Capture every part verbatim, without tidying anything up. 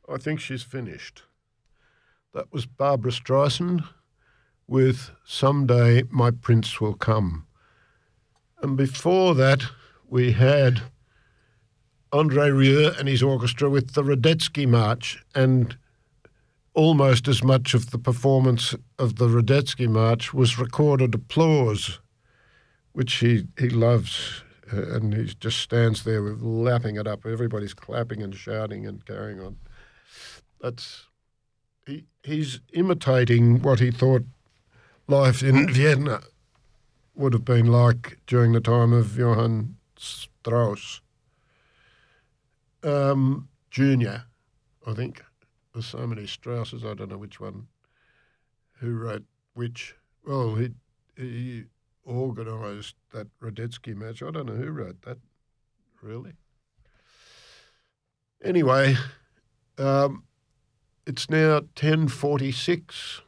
I think she's finished. That was Barbra Streisand with Someday My Prince Will Come. And before that, we had André Rieu and his orchestra with the Radetzky March, and almost as much of the performance of the Radetzky March was recorded applause, which he, he loves, uh, and he just stands there with lapping it up. Everybody's clapping and shouting and carrying on. That's he, he's imitating what he thought life in Vienna would have been like during the time of Johann Strauss um, Junior, I think. There's so many Strausses, I don't know which one, who wrote which. Well, he he organised that Radetzky match. I don't know who wrote that, really. Anyway, um, it's now ten forty-six,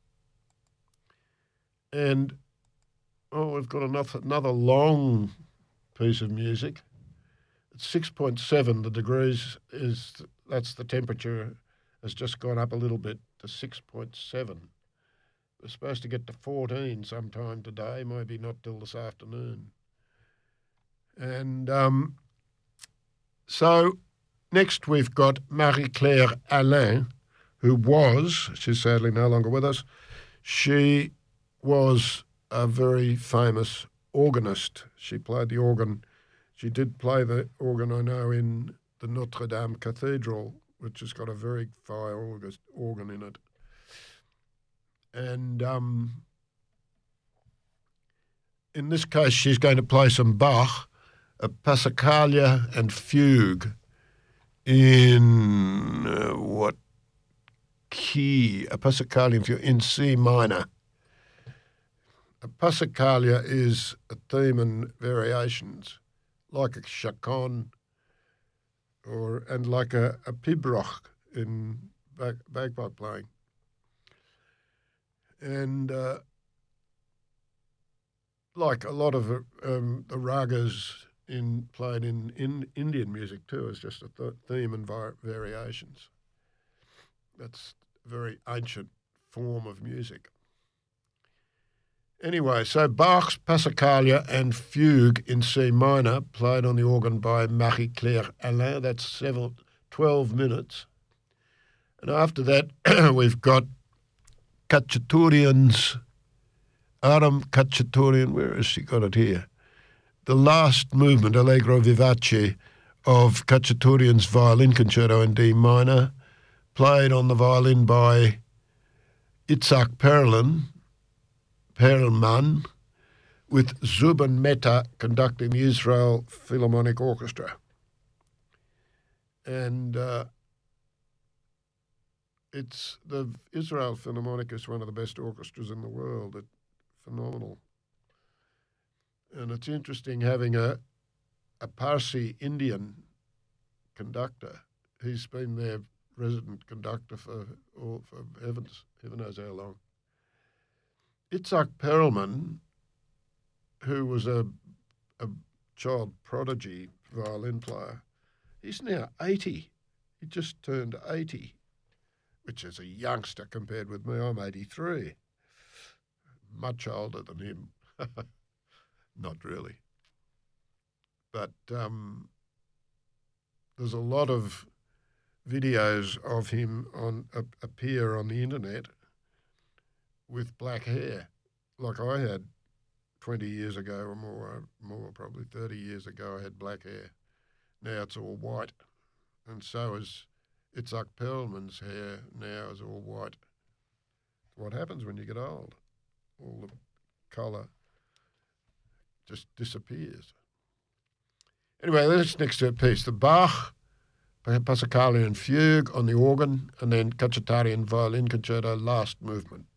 and oh, we've got another, another long piece of music. It's six point seven, the degrees is, that's the temperature, has just gone up a little bit to six point seven. We're supposed to get to fourteen sometime today, maybe not till this afternoon. And um, so next we've got Marie-Claire Alain, who was, she's sadly no longer with us, she was a very famous organist. She played the organ. She did play the organ, I know, in the Notre Dame Cathedral, which has got a very fine organ in it. And um, in this case, she's going to play some Bach, a Passacaglia and Fugue in uh, what key? A Passacaglia and Fugue in C minor. A Passacaglia is a theme and variations, like a chaconne, or and like a, a pibroch in bag, bagpipe playing. And uh, like a lot of um, the ragas in played in, in Indian music too, is just a th- theme and var- variations. That's a very ancient form of music. Anyway, so Bach's Passacaglia and Fugue in C minor, played on the organ by Marie-Claire Alain. That's seven, twelve minutes. And after that, we've got Khachaturian's, Aram Khachaturian, where has she got it here? The last movement, Allegro Vivace, of Khachaturian's violin concerto in D minor, played on the violin by Itzhak Perlman, Perlman, with Zubin Mehta conducting the Israel Philharmonic Orchestra. And uh, it's the Israel Philharmonic is one of the best orchestras in the world. It's phenomenal. And it's interesting having a a Parsi Indian conductor. He's been their resident conductor for, oh, for heavens, heaven knows how long. Itzhak Perlman, who was a, a child prodigy violin player, he's now eighty. He just turned eighty, which is a youngster compared with me. I'm eighty-three. Much older than him. Not really. But um, there's a lot of videos of him on uh, appear on the internet with black hair, like I had twenty years ago or more, more probably thirty years ago I had black hair. Now it's all white. And so is Itzhak Perlman's hair now is all white. What happens when you get old? All the colour just disappears. Anyway, that's next to a piece. The Bach, Passacaglia and Fugue on the organ, and then Khachaturian violin concerto, last movement.